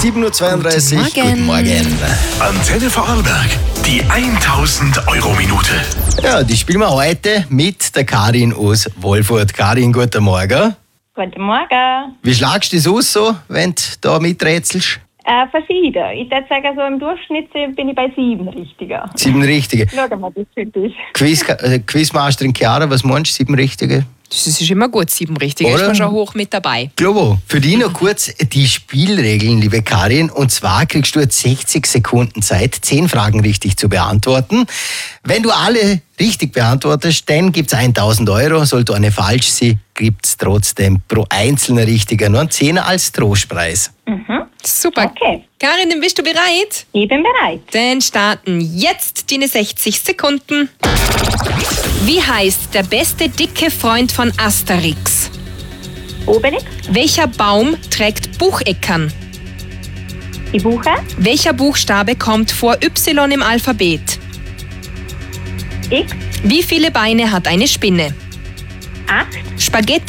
7.32 Uhr. Guten Morgen. Antenne Vorarlberg, die 1000-Euro-Minute. Ja, die spielen wir heute mit der Karin aus Wolfurt. Karin, guten Morgen. Guten Morgen. Wie schlagst du das aus, so, wenn du da miträtselst? Verschieden. Ich würde sagen, so im Durchschnitt bin ich bei 7 Richtiger. 7 Richtige. Schauen wir, das für dich. Quizmasterin Chiara, was meinst du, 7 Richtige? Das ist immer gut, 7 Richtige. Oder? Ist man schon hoch mit dabei. Globo, für dich noch kurz die Spielregeln, liebe Karin. Und zwar kriegst du jetzt 60 Sekunden Zeit, 10 Fragen richtig zu beantworten. Wenn du alle richtig beantwortest, dann gibt es 1.000 Euro. Sollte eine falsch sein, gibt es trotzdem pro einzelner Richtiger nur einen 10er als Trostpreis. Super. Okay. Karin, dann bist du bereit? Ich bin bereit. Dann starten jetzt deine 60 Sekunden. Wie heißt der beste dicke Freund von Asterix? Obelix, Welcher Baum trägt Bucheckern? die Buche, Welcher Buchstabe kommt vor Y im Alphabet? X, Wie viele Beine hat eine Spinne? 8, Spaghetti